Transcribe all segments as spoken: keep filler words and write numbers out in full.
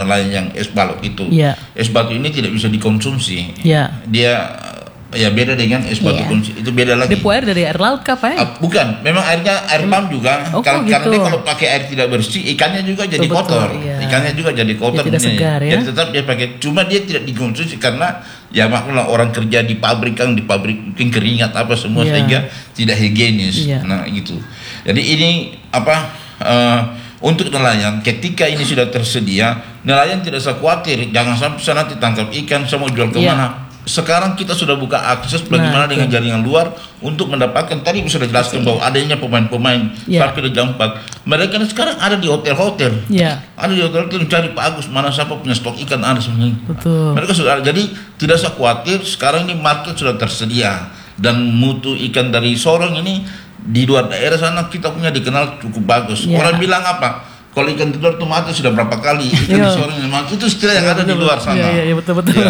nelayan yang es balok itu. Yeah. Es batu ini tidak bisa dikonsumsi. Yeah. Dia ya beda dengan es batu Yeah. konsumsi, itu beda lagi. Dia air dari air laut kah Pak? Uh, bukan, memang airnya air pam juga. Oh, Karena, gitu. karena dia kalau pakai air tidak bersih, ikannya juga jadi Betul, kotor. iya. Ikannya juga jadi kotor. Dia tidak Ini. segar, ya? Jadi tetap dia pakai. Cuma dia tidak dikonsumsi karena ya maklumlah orang kerja di pabrik kan, di pabrik mungkin keringat apa semua Iya. sehingga tidak higienis. Iya. Nah gitu. Jadi ini apa? Uh, untuk nelayan, ketika ini sudah tersedia, nelayan tidak usah khawatir. Jangan sampai sana nanti tangkap ikan, saya mau jual kemana? Iya. Sekarang kita sudah buka akses bagaimana Nah, dengan itu. jaringan luar untuk mendapatkan, tadi sudah jelaskan bahwa adanya pemain-pemain Ya. sampai di jam empat. Mereka sekarang ada di hotel-hotel. Ya. Ada di hotel-hotel mencari Pak Agus mana siapa punya stok ikan ada sebenarnya. Betul. Mereka sudah ada. Jadi tidak usah khawatir, sekarang ini market sudah tersedia dan mutu ikan dari Sorong ini di luar daerah sana kita punya dikenal cukup bagus. Ya. Orang bilang apa? Kalau ikan telur tuh mati sudah berapa kali ikan Ya. di Sorong ini mati. Itu istilah yang ada di luar sana. Iya, iya, iya, betul-betul. Ya.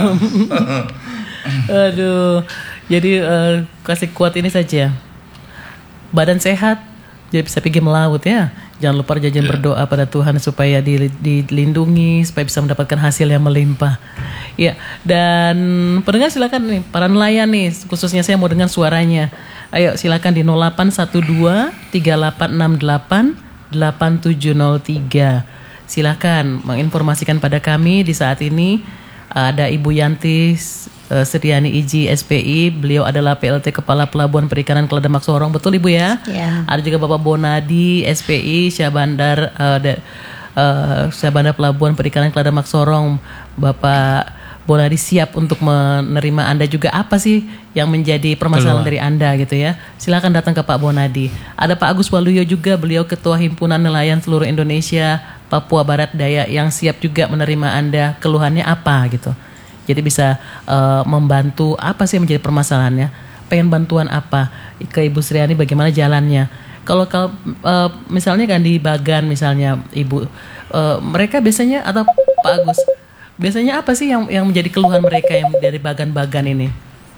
Aduh, jadi uh, kasih kuat ini saja. Badan sehat, jadi bisa pergi melaut ya. Jangan lupa jajan Yeah. berdoa pada Tuhan supaya di- dilindungi, supaya bisa mendapatkan hasil yang melimpah. Ya, dan pendengar silakan nih, para nelayan nih, khususnya saya mau dengar suaranya. Ayo silakan di nol delapan satu dua tiga delapan enam delapan delapan tujuh nol tiga. Silakan menginformasikan pada kami di saat ini. Ada Ibu Yanti uh, Setiani I J S P I, beliau adalah P L T Kepala Pelabuhan Perikanan Keledemak Sorong, betul Ibu ya? Ya. Ada juga Bapak Bonadi S P I, Syah Bandar uh, de, uh, Syah Bandar Pelabuhan Perikanan Keledemak Sorong. Bapak Bonadi siap untuk menerima Anda juga. Apa sih yang menjadi permasalahan Keluar. dari Anda gitu ya? Silakan datang ke Pak Bonadi. Ada Pak Agus Waluyo juga, beliau Ketua Himpunan Nelayan Seluruh Indonesia Papua Barat Daya, yang siap juga menerima Anda. Keluhannya apa gitu? Jadi bisa uh, membantu apa sih yang menjadi permasalahannya? Pengen bantuan apa? Ke Ibu Sriani bagaimana jalannya? Kalau kalau uh, misalnya kan di Bagan misalnya Ibu, uh, mereka biasanya atau Pak Agus, biasanya apa sih yang yang menjadi keluhan mereka yang dari Bagan-Bagan ini?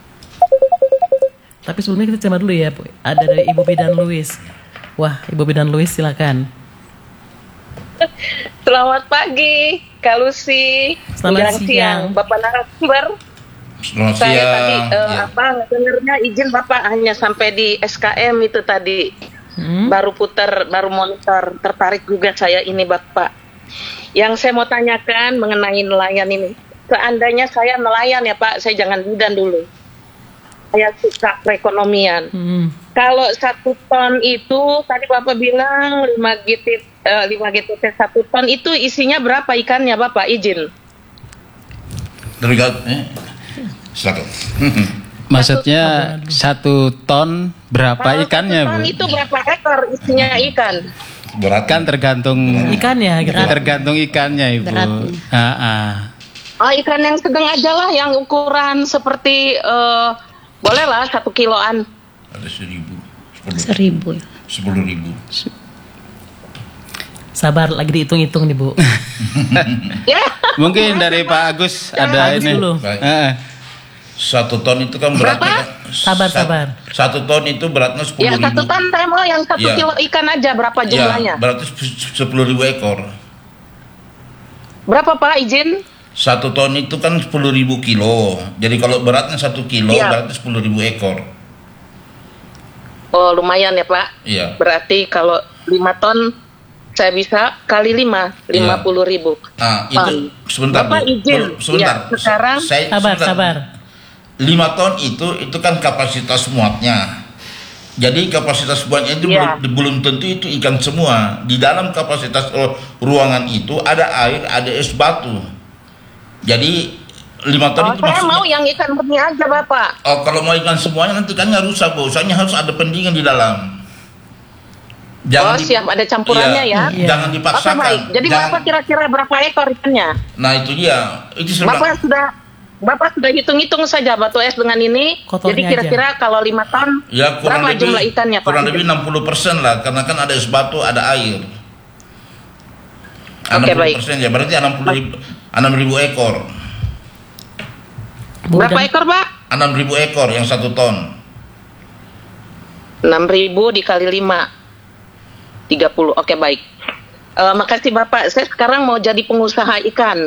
Tapi sebelumnya kita coba dulu ya, Bu. Ada dari Ibu Bidan Luis. Wah, Ibu Bidan Luis silakan. Selamat pagi, Kak Lucy. Selamat Menjelang siang. Bapak narasumber. Selamat Saya siang. tadi eh, Ya. apa dengarnya izin Bapak hanya sampai di S K M itu tadi. Hmm? Baru putar, baru monitor. Tertarik juga saya ini Bapak. Yang saya mau tanyakan mengenai nelayan ini. Seandainya saya nelayan ya Pak, saya jangan bidan dulu. Saya suka perekonomian. Hmm. Kalau satu ton itu tadi Bapak bilang lima G T eh, lima G T T satu ton itu isinya berapa ikannya Bapak izin? Tergantung. Eh. Silakan. Maksudnya satu ton berapa Kalau ikannya, satu ton Bu? itu berapa ekor isinya ikan? Berat Kan tergantung Ikannya gitu. tergantung ikannya, Ibu. Berat. Ah, ah. Oh, ikan yang sedang aja lah, yang ukuran seperti eh, boleh lah satu kiloan. Ada seribu, sepuluh, Seribu. sepuluh ribu. Sabar, lagi dihitung-hitung nih Bu. Ya. Mungkin dari Pak Agus ada Agus ini. dulu. Baik. Ah, ah. Satu ton itu kan beratnya kan, Sabar, sa- sabar. Satu ton itu beratnya sepuluh Ya ribu. satu ton saya mau yang satu Ya. kilo ikan aja berapa jumlahnya? Ya, berarti sepuluh ribu ekor. Berapa Pak izin? Satu ton itu kan sepuluh ribu kilo. Jadi kalau beratnya satu kilo Ya. berarti sepuluh ribu ekor. Oh lumayan ya Pak. Iya. Berarti kalau lima ton saya bisa kali lima, lima puluh ribu. Nah, itu sebentar Bapak Bu. izin. Belum, sebentar. Ya, sekarang Saya, Sabar, sebentar. sabar. lima ton itu itu kan kapasitas muatnya. Jadi kapasitas muatnya itu Ya. belum, belum tentu itu ikan semua. Di dalam kapasitas oh, ruangan itu ada air, ada es batu. Jadi lima ton Oh, itu saya maksudnya. mau yang ikan murni aja Bapak. Oh, kalau mau ikan semuanya nanti ikannya rusak, Bu. Soalnya harus ada pendingin di dalam. Oh di- siap, ada campurannya iya, ya. Iya. Jangan Oke dipaksakan. baik. Jadi Jangan- Bapak kira-kira berapa ekor ikannya? Nah itu dia. Itu sebenarnya. Bapak sudah Bapak sudah hitung-hitung saja batu es dengan ini. Kotornya Jadi kira-kira kalau lima ton Ya kurang berapa lebih jumlah ikannya Pak? kurang lebih enam puluh persen lah, karena kan ada es batu, ada air. enam puluh baik. persen ya, berarti enam puluh ribu, enam ribu ekor. Bu, Berapa dan- ekor Pak? enam ribu ekor yang satu ton. enam ribu dikali lima, tiga puluh. Oke baik. Eh, makasih Bapak. Saya sekarang mau jadi pengusaha ikan.